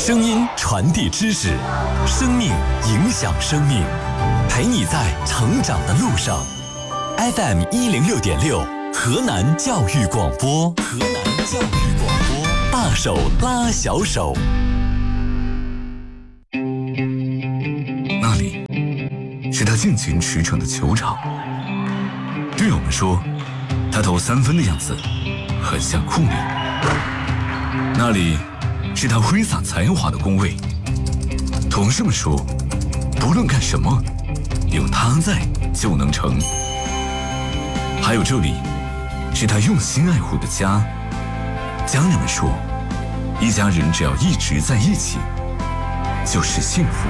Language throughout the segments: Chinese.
声音传递知识，生命影响生命，陪你在成长的路上。FM 106.6，河南教育广播，河南教育广播，大手拉小手。 那里是他尽情驰骋的球场，队友们说，他投3分的样子很像库里。那里是他挥洒才华的工位，同事们说，不论干什么，有他在就能成。还有这里是他用心爱护的家，家人们说，一家人只要一直在一起，就是幸福。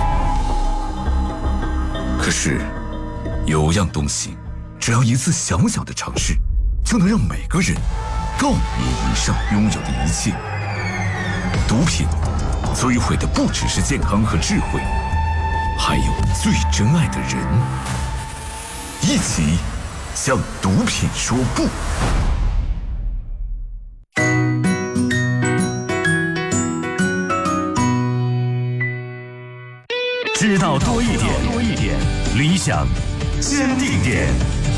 可是，有样东西，只要一次小小的尝试，就能让每个人告别以上拥有的一切。毒品摧毁的不只是健康和智慧，还有最珍爱的人。一起向毒品说不。 知道多一点，理想坚定点。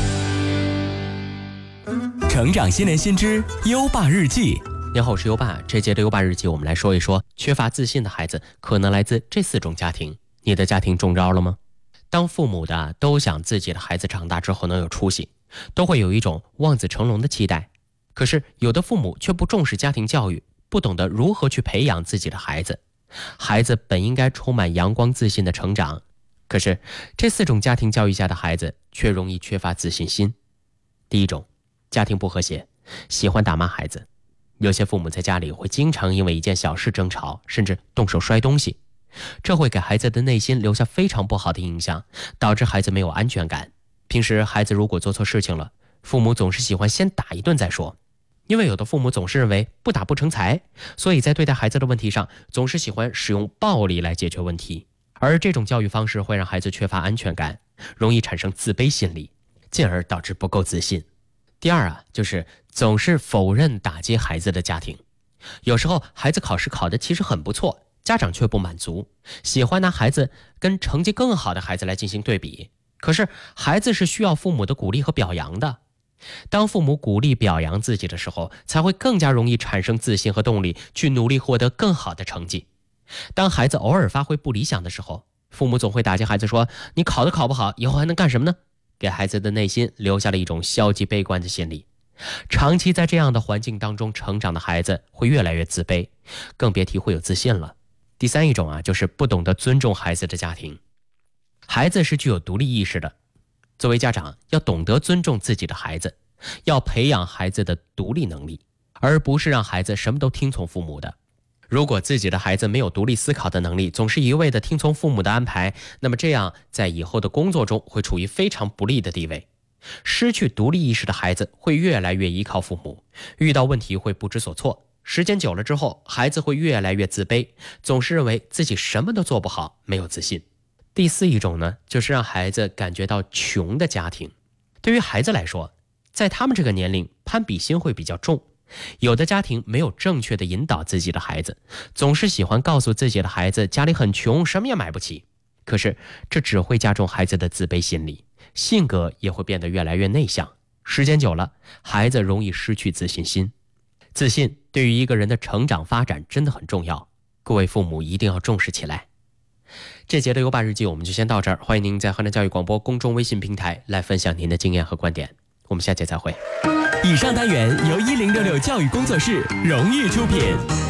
成长新年新知优爸日记。 你好，我是优爸。这节的优爸日记，我们来说一说缺乏自信的孩子可能来自这4种家庭。你的家庭中招了吗？当父母的都想自己的孩子长大之后能有出息，都会有一种望子成龙的期待。可是有的父母却不重视家庭教育，不懂得如何去培养自己的孩子。孩子本应该充满阳光自信的成长，可是这4种家庭教育下的孩子却容易缺乏自信心。第一种，家庭不和谐，喜欢打骂孩子。有些父母在家里会经常因为一件小事争吵，甚至动手摔东西，这会给孩子的内心留下非常不好的影响，导致孩子没有安全感。平时孩子如果做错事情了，父母总是喜欢先打一顿再说。因为有的父母总是认为不打不成才，所以在对待孩子的问题上总是喜欢使用暴力来解决问题，而这种教育方式会让孩子缺乏安全感，容易产生自卑心理，进而导致不够自信。第二就是总是否认打击孩子的家庭。有时候孩子考试考得其实很不错，家长却不满足，喜欢拿孩子跟成绩更好的孩子来进行对比。可是孩子是需要父母的鼓励和表扬的，当父母鼓励表扬自己的时候，才会更加容易产生自信和动力，去努力获得更好的成绩。当孩子偶尔发挥不理想的时候，父母总会打击孩子说，你考得考不好，以后还能干什么呢？给孩子的内心留下了一种消极悲观的心理。长期在这样的环境当中成长的孩子会越来越自卑，更别提会有自信了。第三一种就是不懂得尊重孩子的家庭。孩子是具有独立意识的，作为家长要懂得尊重自己的孩子，要培养孩子的独立能力，而不是让孩子什么都听从父母的。如果自己的孩子没有独立思考的能力，总是一味的听从父母的安排，那么这样在以后的工作中会处于非常不利的地位。失去独立意识的孩子会越来越依靠父母，遇到问题会不知所措，时间久了之后，孩子会越来越自卑，总是认为自己什么都做不好，没有自信。第4一种呢，就是让孩子感觉到穷的家庭。对于孩子来说，在他们这个年龄，攀比心会比较重。有的家庭没有正确的引导自己的孩子，总是喜欢告诉自己的孩子家里很穷，什么也买不起。可是这只会加重孩子的自卑心理，性格也会变得越来越内向。时间久了，孩子容易失去自信心。自信对于一个人的成长发展真的很重要，各位父母一定要重视起来。这节的优爸日记我们就先到这儿，欢迎您在河南教育广播公众微信平台来分享您的经验和观点。我们下节再会。 以上单元由1066教育工作室荣誉出品。